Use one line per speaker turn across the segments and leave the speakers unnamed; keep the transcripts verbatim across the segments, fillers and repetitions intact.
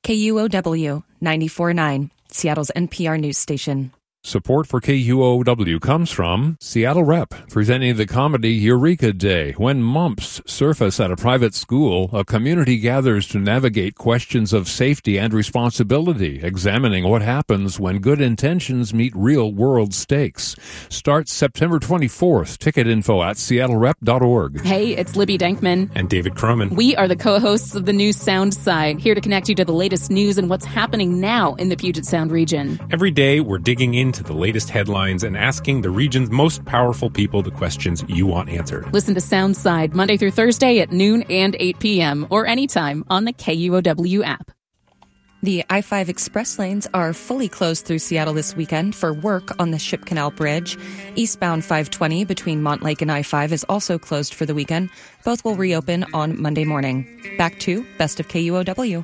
K U O W ninety-four point nine, Seattle's N P R news station.
Support for K U O W comes from Seattle Rep, presenting the comedy Eureka Day. When mumps surface at a private school, a community gathers to navigate questions of safety and responsibility, examining what happens when good intentions meet real-world stakes. Starts September twenty-fourth. Ticket info at seattle rep dot org.
Hey, it's Libby Denkman.
And David Croman.
We are the co-hosts of the News Sound Side, here to connect you to the latest news and what's happening now in the Puget Sound region.
Every day, we're digging into the latest headlines and asking the region's most powerful people the questions you want answered.
Listen to Soundside Monday through Thursday at noon and eight p.m. or anytime on the K U O W app.
The I five express lanes are fully closed through Seattle this weekend for work on the Ship Canal Bridge. Eastbound five twenty between Montlake and I five is also closed for the weekend. Both will reopen on Monday morning. Back to Best of K U O W.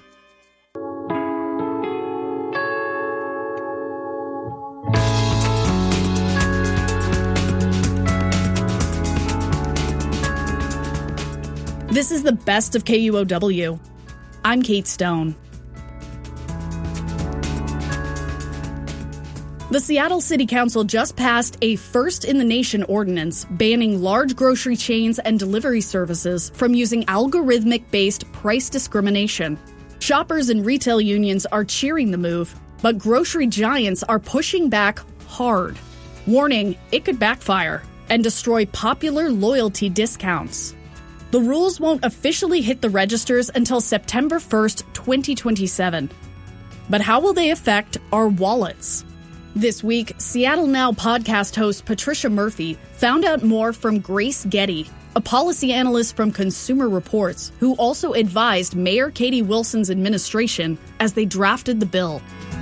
This is the Best of K U O W. I'm Kate Stone. The Seattle City Council just passed a first-in-the-nation ordinance banning large grocery chains and delivery services from using algorithmic-based price discrimination. Shoppers and retail unions are cheering the move, but grocery giants are pushing back hard, warning it could backfire and destroy popular loyalty discounts. The rules won't officially hit the registers until September first, twenty twenty-seven. But how will they affect our wallets? This week, Seattle Now podcast host Patricia Murphy found out more from Grace Getty, a policy analyst from Consumer Reports, who also advised Mayor Katie Wilson's administration as they drafted the bill.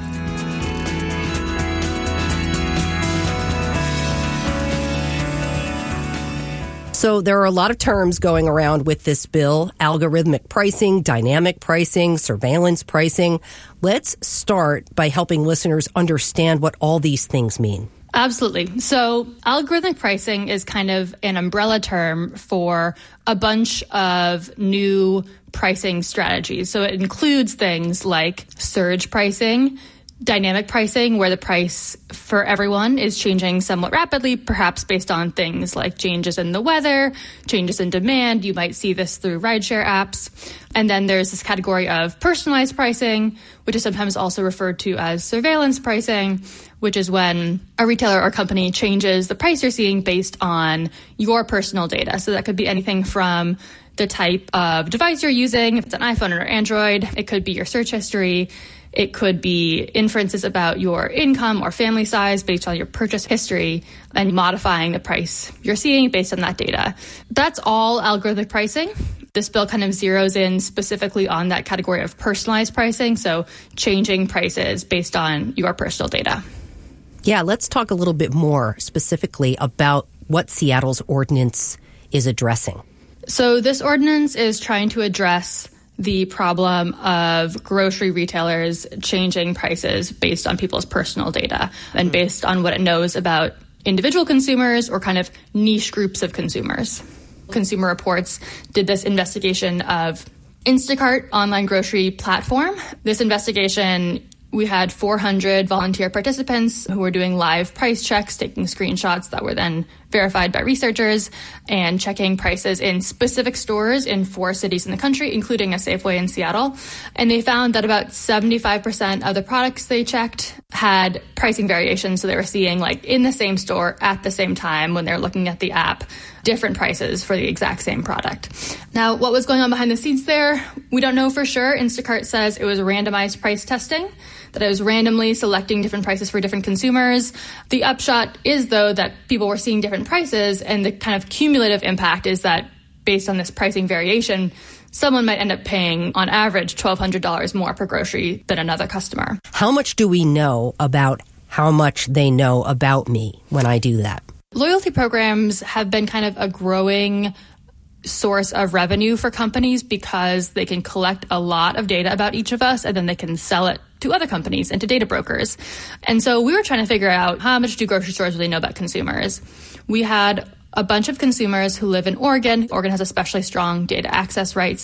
So there are a lot of terms going around with this bill: algorithmic pricing, dynamic pricing, surveillance pricing. Let's start by helping listeners understand what all these things mean.
Absolutely. So algorithmic pricing is kind of an umbrella term for a bunch of new pricing strategies. So it includes things like surge pricing, dynamic pricing, where the price for everyone is changing somewhat rapidly, perhaps based on things like changes in the weather, changes in demand. You might see this through rideshare apps. And then there's this category of personalized pricing, which is sometimes also referred to as surveillance pricing, which is when a retailer or company changes the price you're seeing based on your personal data. So that could be anything from the type of device you're using, if it's an iPhone or Android. It could be your search history. It could be inferences about your income or family size based on your purchase history and modifying the price you're seeing based on that data. That's all algorithmic pricing. This bill kind of zeroes in specifically on that category of personalized pricing, so changing prices based on your personal data.
Yeah, let's talk a little bit more specifically about what Seattle's ordinance is addressing.
So this ordinance is trying to address the problem of grocery retailers changing prices based on people's personal data and based on what it knows about individual consumers or kind of niche groups of consumers. Consumer Reports did this investigation of Instacart online grocery platform. This investigation, we had four hundred volunteer participants who were doing live price checks, taking screenshots that were then verified by researchers and checking prices in specific stores in four cities in the country, including a Safeway in Seattle. And they found that about seventy-five percent of the products they checked had pricing variations. So they were seeing, like, in the same store at the same time when they're looking at the app, different prices for the exact same product. Now, what was going on behind the scenes there? We don't know for sure. Instacart says it was randomized price testing, that it was randomly selecting different prices for different consumers. The upshot is, though, that people were seeing different prices, and the kind of cumulative impact is that based on this pricing variation, someone might end up paying, on average, twelve hundred dollars more per grocery than another customer.
How much do we know about how much they know about me when I do that?
Loyalty programs have been kind of a growing source of revenue for companies because they can collect a lot of data about each of us, and then they can sell it to other companies and to data brokers. And so we were trying to figure out, how much do grocery stores really know about consumers? We had a bunch of consumers who live in Oregon. Oregon has especially strong data access rights.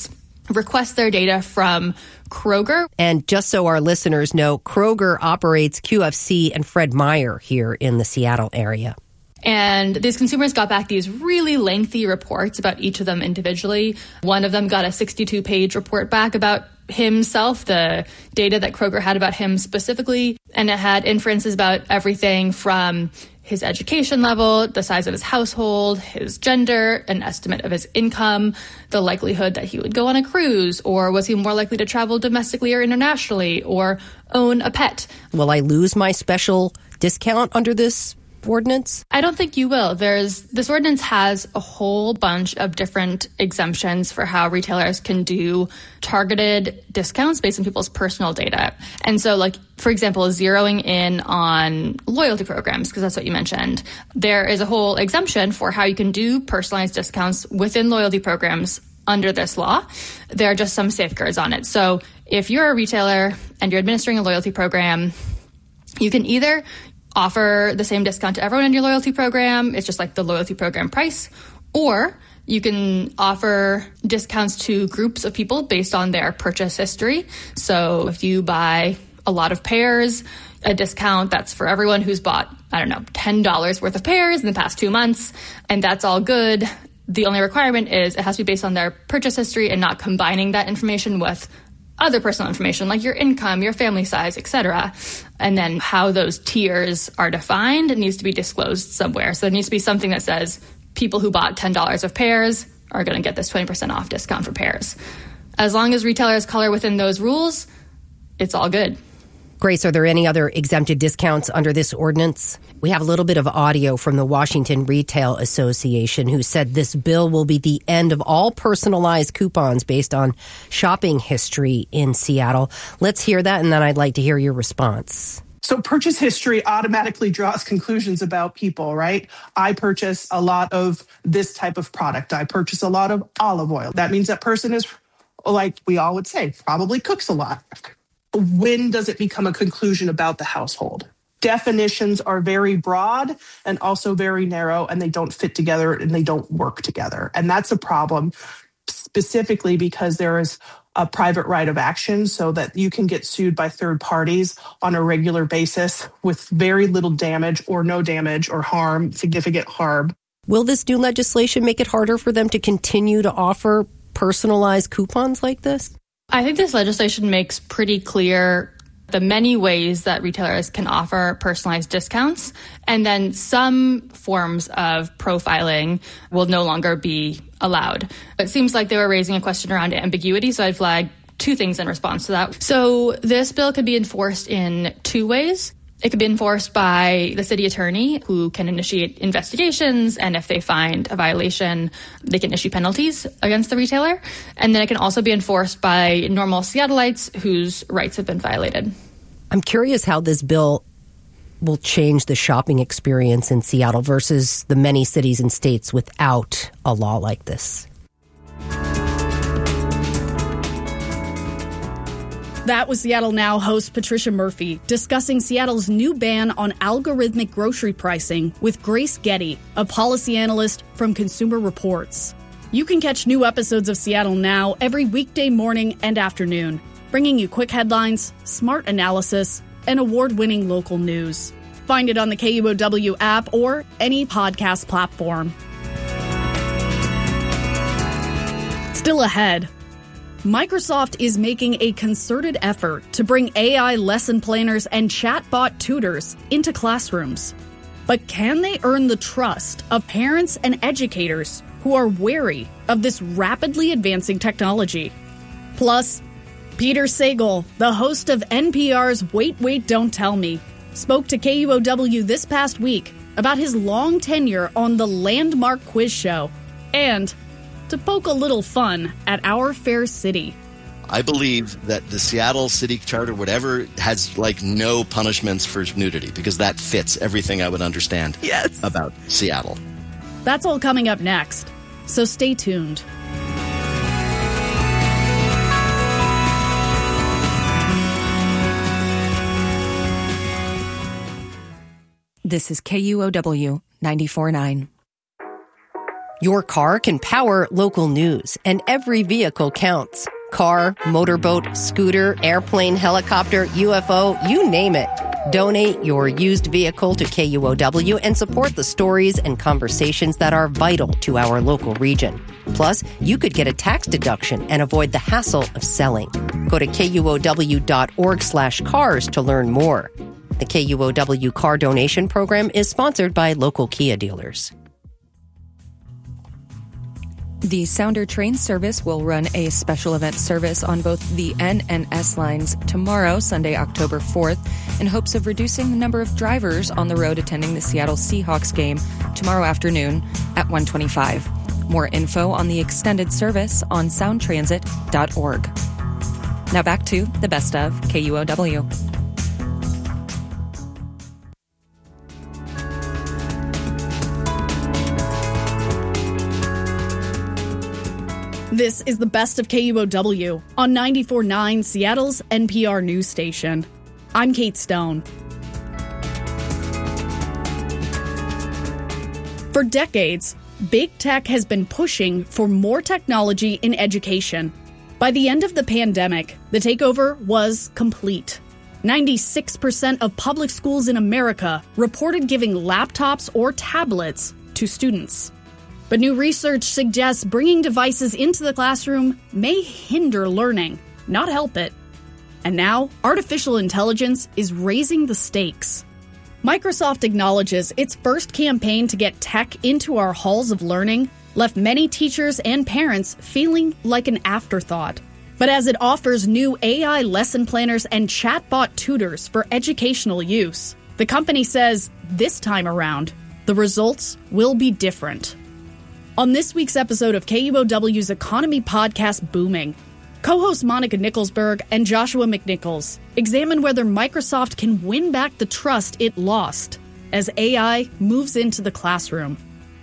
request their data from Kroger.
And just so our listeners know, Kroger operates Q F C and Fred Meyer here in the Seattle area.
And these consumers got back these really lengthy reports about each of them individually. One of them got a sixty-two page report back about himself, the data that Kroger had about him specifically. And it had inferences about everything from his education level, the size of his household, his gender, an estimate of his income, the likelihood that he would go on a cruise, or was he more likely to travel domestically or internationally, or own a pet.
Will I lose my special discount under this ordinance?
I don't think you will. There's this ordinance has a whole bunch of different exemptions for how retailers can do targeted discounts based on people's personal data. And so, like, for example, zeroing in on loyalty programs, because that's what you mentioned. There is a whole exemption for how you can do personalized discounts within loyalty programs under this law. There are just some safeguards on it. So if you're a retailer and you're administering a loyalty program, you can either offer the same discount to everyone in your loyalty program. It's just like the loyalty program price. Or you can offer discounts to groups of people based on their purchase history. So if you buy a lot of pears, a discount that's for everyone who's bought, I don't know, ten dollars worth of pears in the past two months, and that's all good. The only requirement is it has to be based on their purchase history and not combining that information with other personal information like your income, your family size, et cetera. And then how those tiers are defined, it needs to be disclosed somewhere. So there needs to be something that says people who bought ten dollars of pears are going to get this twenty percent off discount for pears. As long as retailers color within those rules, it's all good.
Grace, are there any other exempted discounts under this ordinance? We have a little bit of audio from the Washington Retail Association, who said this bill will be the end of all personalized coupons based on shopping history in Seattle. Let's hear that, and then I'd like to hear your response.
So purchase history automatically draws conclusions about people, right? I purchase a lot of this type of product. I purchase a lot of olive oil. That means that person is, like we all would say, probably cooks a lot. When does it become a conclusion about the household? Definitions are very broad and also very narrow, and they don't fit together and they don't work together. And that's a problem specifically because there is a private right of action so that you can get sued by third parties on a regular basis with very little damage or no damage or harm, significant harm.
Will this new legislation make it harder for them to continue to offer personalized coupons like this?
I think this legislation makes pretty clear the many ways that retailers can offer personalized discounts, and then some forms of profiling will no longer be allowed. It seems like they were raising a question around ambiguity, so I'd flag two things in response to that. So this bill could be enforced in two ways. It could be enforced by the city attorney, who can initiate investigations, and if they find a violation, they can issue penalties against the retailer. And then it can also be enforced by normal Seattleites whose rights have been violated.
I'm curious how this bill will change the shopping experience in Seattle versus the many cities and states without a law like this.
That was Seattle Now host Patricia Murphy discussing Seattle's new ban on algorithmic grocery pricing with Grace Getty, a policy analyst from Consumer Reports. You can catch new episodes of Seattle Now every weekday morning and afternoon, bringing you quick headlines, smart analysis, and award-winning local news. Find it on the K U O W app or any podcast platform. Still ahead, Microsoft is making a concerted effort to bring A I lesson planners and chatbot tutors into classrooms. But can they earn the trust of parents and educators who are wary of this rapidly advancing technology? Plus, Peter Sagal, the host of N P R's Wait, Wait, Don't Tell Me, spoke to K U O W this past week about his long tenure on the Landmark Quiz Show and to poke a little fun at our fair city.
I believe that the Seattle City Charter, whatever, has like no punishments for nudity because that fits everything I would understand
yes.
about Seattle.
That's all coming up next, so stay tuned.
This is K U O W ninety-four point nine.
Your car can power local news, and every vehicle counts. car, motorboat, scooter, airplane, helicopter, U F O, you name it. Donate your used vehicle to K U O W and support the stories and conversations that are vital to our local region. Plus, you could get a tax deduction and avoid the hassle of selling. Go to K U O W dot org slash cars to learn more. The K U O W car donation program is sponsored by local Kia dealers.
The Sounder train service will run a special event service on both the N and S lines tomorrow, Sunday, October fourth, in hopes of reducing the number of drivers on the road attending the Seattle Seahawks game tomorrow afternoon at one twenty-five. More info on the extended service on sound transit dot org. Now back to the best of K U O W.
This is the best of K U O W on ninety-four point nine, Seattle's N P R news station. I'm Kate Stone. For decades, Big Tech has been pushing for more technology in education. By the end of the pandemic, the takeover was complete. ninety-six percent of public schools in America reported giving laptops or tablets to students. But new research suggests bringing devices into the classroom may hinder learning, not help it. And now, artificial intelligence is raising the stakes. Microsoft acknowledges its first campaign to get tech into our halls of learning left many teachers and parents feeling like an afterthought. But as it offers new A I lesson planners and chatbot tutors for educational use, the company says this time around, the results will be different. On this week's episode of K U O W's Economy Podcast Booming, co-hosts Monica Nicholsberg and Joshua McNichols examine whether Microsoft can win back the trust it lost as A I moves into the classroom.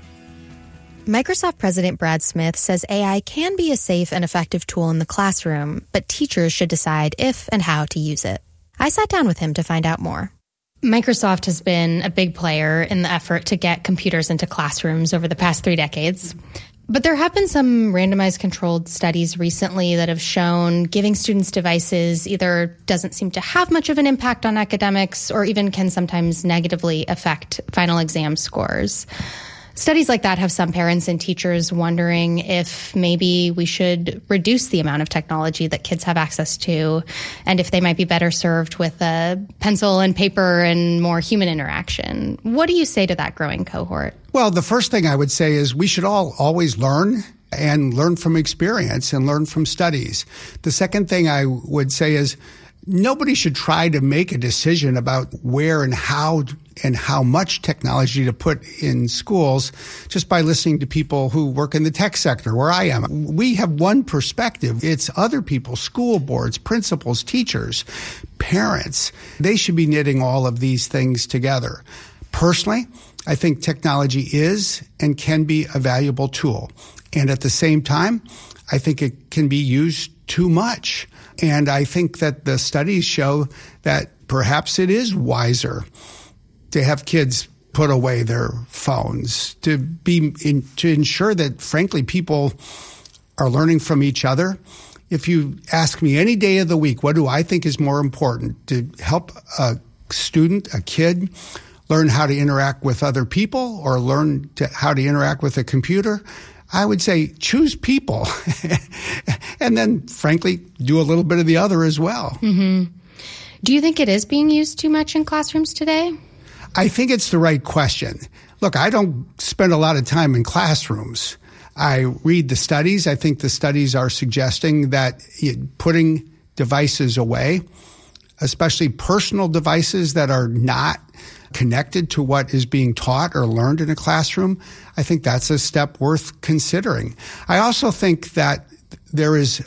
Microsoft President Brad Smith says A I can be a safe and effective tool in the classroom, but teachers should decide if and how to use it. I sat down with him to find out more.
Microsoft has been a big player in the effort to get computers into classrooms over the past three decades. But there have been some randomized controlled studies recently that have shown giving students devices either doesn't seem to have much of an impact on academics or even can sometimes negatively affect final exam scores. Studies like that have some parents and teachers wondering if maybe we should reduce the amount of technology that kids have access to and if they might be better served with a pencil and paper and more human interaction. What do you say to that growing cohort?
Well, the first thing I would say is we should all always learn and learn from experience and learn from studies. The second thing I would say is nobody should try to make a decision about where and how and how much technology to put in schools just by listening to people who work in the tech sector where I am. We have one perspective. It's other people, school boards, principals, teachers, parents. They should be knitting all of these things together. Personally, I think technology is and can be a valuable tool. And at the same time, I think it can be used too much. And I think that the studies show that perhaps it is wiser to have kids put away their phones, to be in, to ensure that, frankly, people are learning from each other. If you ask me any day of the week, what do I think is more important? To help a student, a kid, learn how to interact with other people or learn to, how to interact with a computer? I would say choose people and then, frankly, do a little bit of the other as well.
Mm-hmm. Do you think it is being used too much in classrooms today?
I think it's the right question. Look, I don't spend a lot of time in classrooms. I read the studies. I think the studies are suggesting that putting devices away, especially personal devices that are not connected to what is being taught or learned in a classroom, I think that's a step worth considering. I also think that there is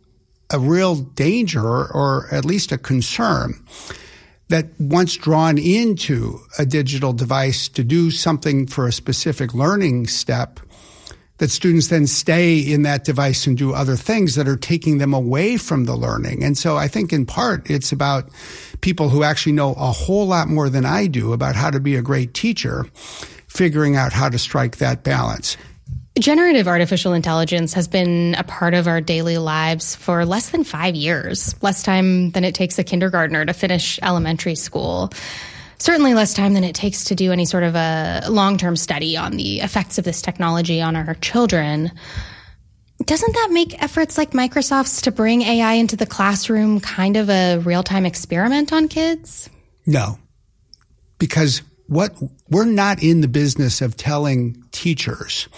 a real danger, or at least a concern, that once drawn into a digital device to do something for a specific learning step, that students then stay in that device and do other things that are taking them away from the learning. And so I think in part it's about people who actually know a whole lot more than I do about how to be a great teacher, figuring out how to strike that balance.
Generative artificial intelligence has been a part of our daily lives for less than five years, less time than it takes a kindergartner to finish elementary school. Certainly less time than it takes to do any sort of a long-term study on the effects of this technology on our children. Doesn't that make efforts like Microsoft's to bring A I into the classroom kind of a real-time experiment on kids?
No, because what we're not in the business of telling teachers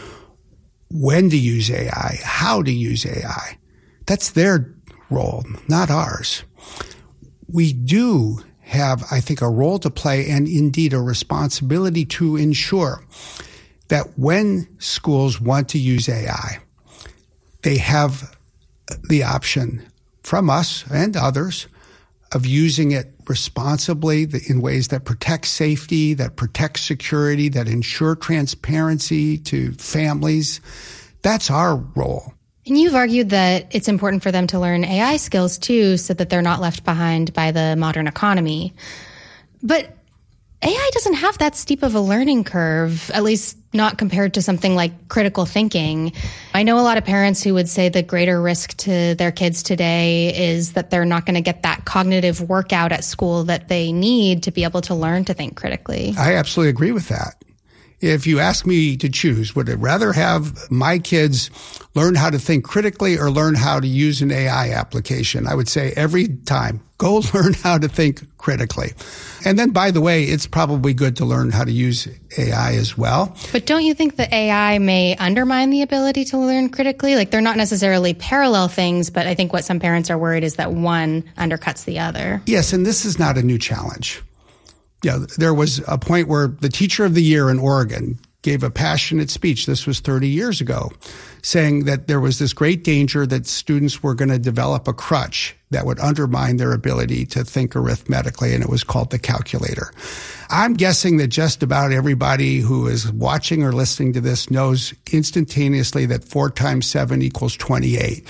when to use A I, how to use A I. That's their role, not ours. We do have, I think, a role to play and indeed a responsibility to ensure that when schools want to use A I, they have the option from us and others of using it responsibly in ways that protect safety, that protect security, that ensure transparency to families. That's our role.
And you've argued that it's important for them to learn A I skills too, so that they're not left behind by the modern economy. But A I doesn't have that steep of a learning curve, at least not compared to something like critical thinking. I know a lot of parents who would say the greater risk to their kids today is that they're not going to get that cognitive workout at school that they need to be able to learn to think critically.
I absolutely agree with that. If you ask me to choose, would I rather have my kids learn how to think critically or learn how to use an A I application? I would say every time, go learn how to think critically. And then, by the way, it's probably good to learn how to use A I as well.
But don't you think that A I may undermine the ability to learn critically? Like, they're not necessarily parallel things, but I think what some parents are worried is that one undercuts the other.
Yes, and this is not a new challenge. Yeah, there was a point where the teacher of the year in Oregon gave a passionate speech. This was thirty years ago, saying that there was this great danger that students were going to develop a crutch that would undermine their ability to think arithmetically, and it was called the calculator. I'm guessing that just about everybody who is watching or listening to this knows instantaneously that four times seven equals twenty-eight.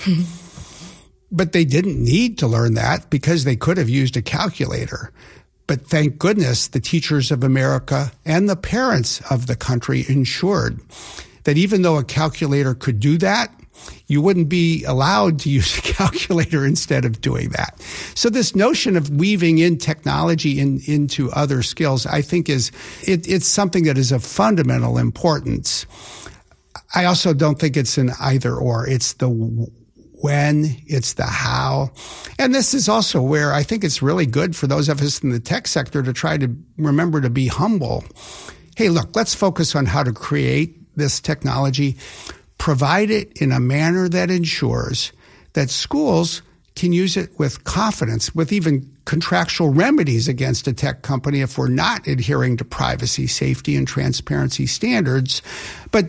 But they didn't need to learn that because they could have used a calculator. But thank goodness the teachers of America and the parents of the country ensured that even though a calculator could do that, you wouldn't be allowed to use a calculator instead of doing that. So this notion of weaving in technology in, into other skills, I think is, it, it's something that is of fundamental importance. I also don't think it's an either or. It's the when, it's the how. And this is also where I think it's really good for those of us in the tech sector to try to remember to be humble. Hey, look, let's focus on how to create this technology, provide it in a manner that ensures that schools can use it with confidence, with even contractual remedies against a tech company if we're not adhering to privacy, safety, and transparency standards. But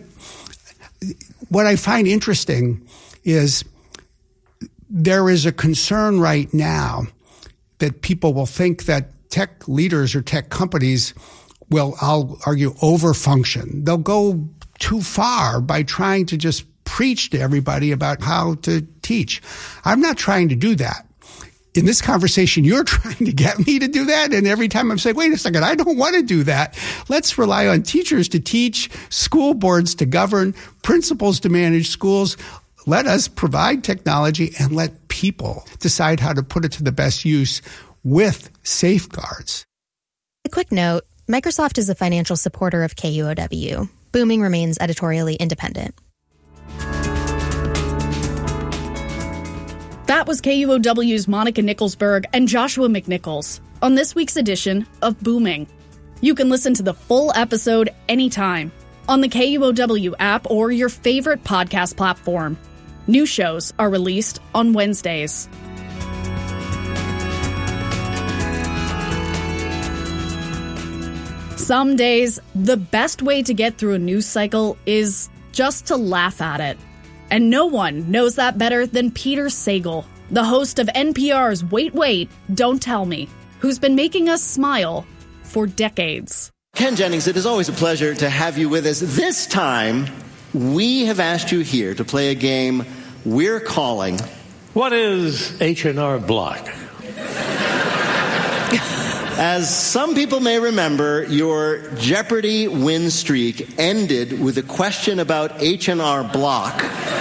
what I find interesting is there is a concern right now that people will think that tech leaders or tech companies will, I'll argue, overfunction. They'll go too far by trying to just preach to everybody about how to teach. I'm not trying to do that. In this conversation, you're trying to get me to do that. And every time I'm saying, wait a second, I don't want to do that. Let's rely on teachers to teach, school boards to govern, principals to manage schools. Let us provide technology and let people decide how to put it to the best use with safeguards.
A quick note, Microsoft is a financial supporter of K U O W. Booming remains editorially independent.
That was K U O W's Monica Nicholsberg and Joshua McNichols on this week's edition of Booming. You can listen to the full episode anytime on the K U O W app or your favorite podcast platform. New shows are released on Wednesdays. Some days, the best way to get through a news cycle is just to laugh at it. And no one knows that better than Peter Sagal, the host of N P R's Wait, Wait, Don't Tell Me, who's been making us smile for decades.
Ken Jennings, it is always a pleasure to have you with us. This time, we have asked you here to play a game we're calling...
What is H and R Block?
As some people may remember, your Jeopardy win streak ended with a question about H and R Block.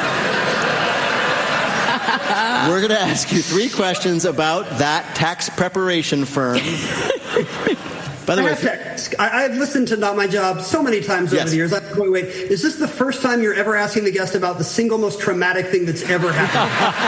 We're going to ask you three questions about that tax preparation firm. By the
I
way,
have I, I've listened to Not My Job so many times over
Yes.
the years. I'm going, wait, is this the first time you're ever asking the guest about the single most traumatic thing that's ever happened?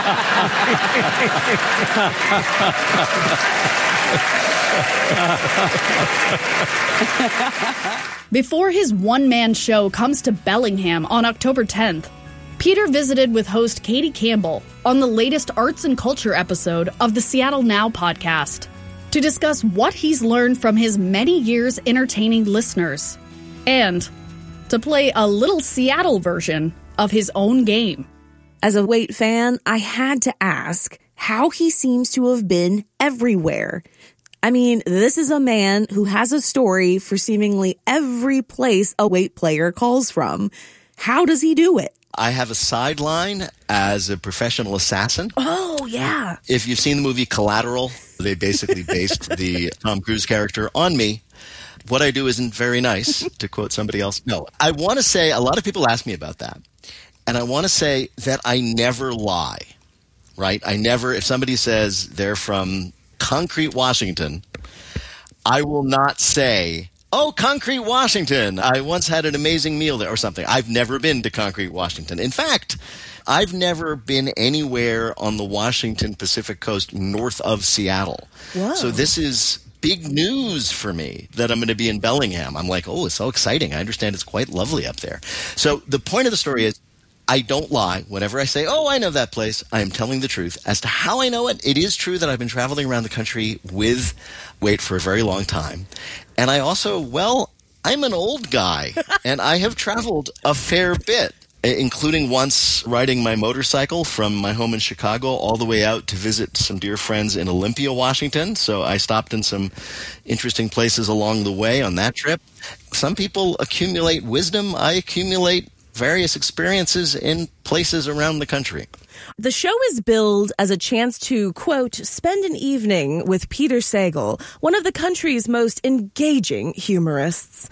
Before his one-man show comes to Bellingham on October tenth, Peter visited with host Katie Campbell on the latest arts and culture episode of the Seattle Now podcast to discuss what he's learned from his many years entertaining listeners and to play a little Seattle version of his own game.
As a Wait fan, I had to ask how he seems to have been everywhere. I mean, this is a man who has a story for seemingly every place a Wait player calls from. How does he do it?
I have a sideline as a professional assassin.
Oh, yeah.
If you've seen the movie Collateral, they basically based the Tom Cruise character on me. What I do isn't very nice, to quote somebody else. No, I want to say, a lot of people ask me about that. And I want to say that I never lie, right? I never, if somebody says they're from Concrete, Washington, I will not say, oh, Concrete, Washington, I once had an amazing meal there or something. I've never been to Concrete, Washington. In fact, I've never been anywhere on the Washington Pacific Coast north of Seattle.
Whoa.
So this is big news for me that I'm going to be in Bellingham. I'm like, oh, it's so exciting. I understand it's quite lovely up there. So the point of the story is, I don't lie. Whenever I say, oh, I know that place, I am telling the truth. As to how I know it, it is true that I've been traveling around the country with Wait for a very long time. And I also, well, I'm an old guy, and I have traveled a fair bit, including once riding my motorcycle from my home in Chicago all the way out to visit some dear friends in Olympia, Washington. So I stopped in some interesting places along the way on that trip. Some people accumulate wisdom. I accumulate various experiences in places around the country.
The show is billed as a chance to, quote, spend an evening with Peter Sagal, one of the country's most engaging humorists.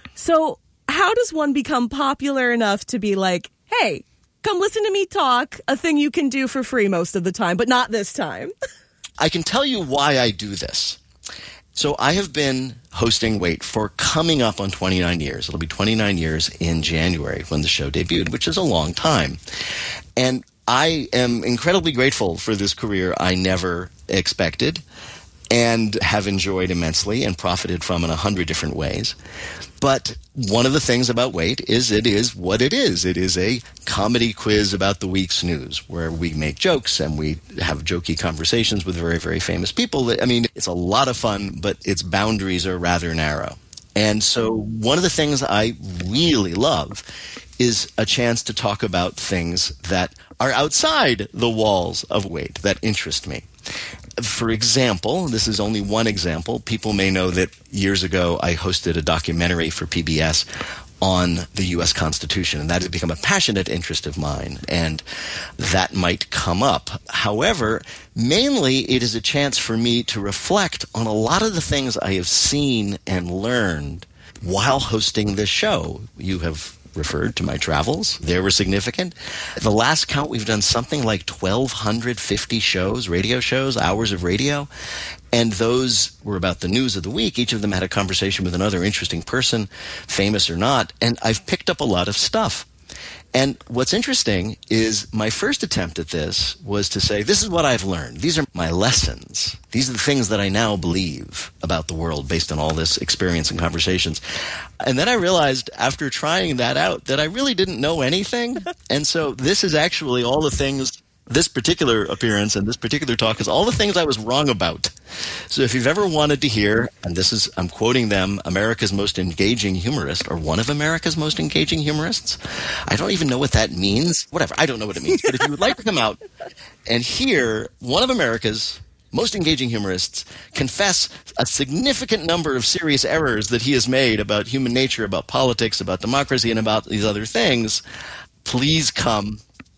So how does one become popular enough to be like, hey, come listen to me talk, a thing you can do for free most of the time, but not this time?
I can tell you why I do this. So I have been hosting Wait for coming up on twenty-nine years. It'll be twenty-nine years in January when the show debuted, which is a long time. And I am incredibly grateful for this career I never expected and have enjoyed immensely and profited from in a hundred different ways. But one of the things about Wait is it is what it is. It is a comedy quiz about the week's news where we make jokes and we have jokey conversations with very, very famous people. I mean, it's a lot of fun, but its boundaries are rather narrow. And so one of the things I really love is a chance to talk about things that are outside the walls of Wait, that interest me. For example, this is only one example. People may know that years ago I hosted a documentary for P B S on the U S Constitution, and that has become a passionate interest of mine, and that might come up. However, mainly it is a chance for me to reflect on a lot of the things I have seen and learned while hosting this show. You have referred to my travels. They were significant. At the last count, we've done something like twelve fifty shows, radio shows, hours of radio. And those were about the news of the week. Each of them had a conversation with another interesting person, famous or not. And I've picked up a lot of stuff. And what's interesting is my first attempt at this was to say, this is what I've learned. These are my lessons. These are the things that I now believe about the world based on all this experience and conversations. And then I realized after trying that out that I really didn't know anything. And so this is actually all the things, this particular appearance and this particular talk is all the things I was wrong about. So if you've ever wanted to hear, and this is, I'm quoting them, America's most engaging humorist, or one of America's most engaging humorists. I don't even know what that means. Whatever. I don't know what it means. But if you would like to come out and hear one of America's most engaging humorists confess a significant number of serious errors that he has made about human nature, about politics, about democracy, and about these other things, please come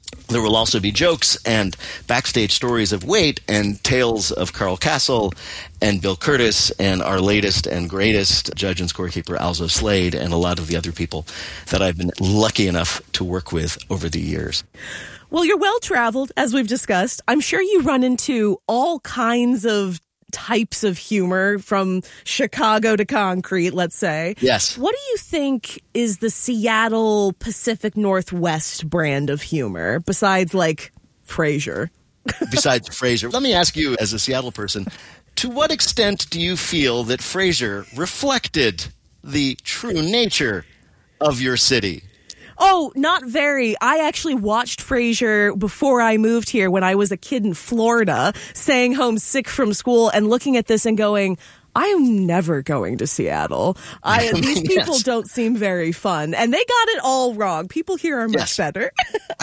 There will also be jokes and backstage stories of Wait and tales of Carl Castle and Bill Curtis and our latest and greatest judge and scorekeeper, Alzo Slade, and a lot of the other people that I've been lucky enough to work with over the years.
Well, you're well-traveled, as we've discussed. I'm sure you run into all kinds of types of humor, from Chicago to concrete, let's say.
Yes.
What do you think is the Seattle Pacific Northwest brand of humor, besides, like, Frasier?
Besides Frasier. Let me ask you, as a Seattle person, to what extent do you feel that Frasier reflected the true nature of your city?
Oh, not very. I actually watched Frasier before I moved here when I was a kid in Florida, staying home sick from school and looking at this and going, I am never going to Seattle. I, these people yes. don't seem very fun. And they got it all wrong. People here are much
yes.
better.